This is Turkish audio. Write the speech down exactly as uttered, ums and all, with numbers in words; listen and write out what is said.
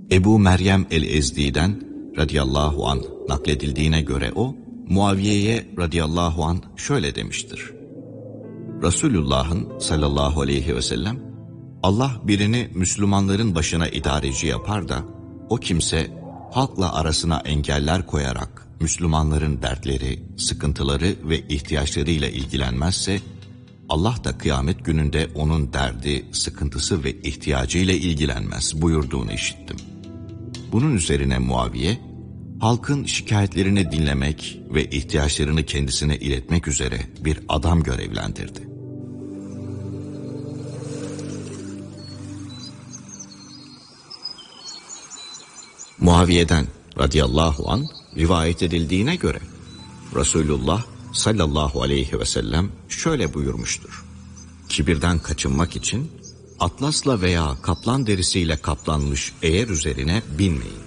Ebu Meryem el-Ezdi'den radıyallahu anh nakledildiğine göre o, Muaviye'ye radıyallahu anh şöyle demiştir. Resulullah'ın sallallahu aleyhi ve sellem, Allah birini Müslümanların başına idareci yapar da, o kimse halkla arasına engeller koyarak Müslümanların dertleri, sıkıntıları ve ihtiyaçlarıyla ilgilenmezse, Allah da kıyamet gününde onun derdi, sıkıntısı ve ihtiyacıyla ilgilenmez buyurduğunu işittim. Bunun üzerine Muaviye, halkın şikayetlerini dinlemek ve ihtiyaçlarını kendisine iletmek üzere bir adam görevlendirdi. Muaviye'den radıyallahu anh rivayet edildiğine göre Resulullah sallallahu aleyhi ve sellem şöyle buyurmuştur. Kibirden kaçınmak için atlasla veya kaplan derisiyle kaplanmış eğer üzerine binmeyin.